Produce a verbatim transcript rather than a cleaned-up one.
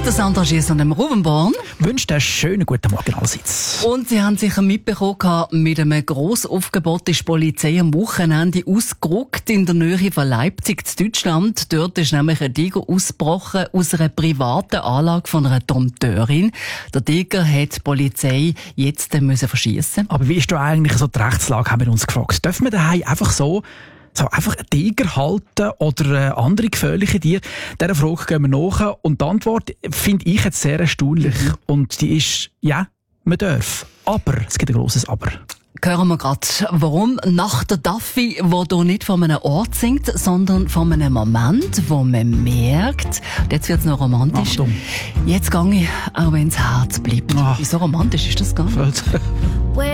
Mit der Sandra Schiess und dem Ruben Born. Wünscht einen schönen guten Morgen allerseits. Und Sie haben sicher mitbekommen, mit einem Grossaufgebot ist die Polizei am Wochenende ausgerückt in der Nähe von Leipzig, in Deutschland. Dort ist nämlich ein Tiger ausgebrochen aus einer privaten Anlage von einer Dompteurin. Der Tiger hat die Polizei jetzt müssen verschiessen. Aber wie ist da eigentlich so die Rechtslage, haben wir uns gefragt. Dürfen wir daheim einfach so So einfach einen Tiger halten oder andere gefährliche Tiere? Dieser Frage gehen wir nach. Und die Antwort finde ich jetzt sehr erstaunlich. Mhm. Und die ist, ja, man darf. Aber, es gibt ein grosses Aber. Hören wir gerade, warum nach der Duffy, der hier nicht von einem Ort singt, sondern von einem Moment, wo man merkt, jetzt wird es noch romantisch. Achtung. Jetzt gehe ich, auch wenn das Herz bleibt. Ach. Wie so romantisch ist das gar nicht?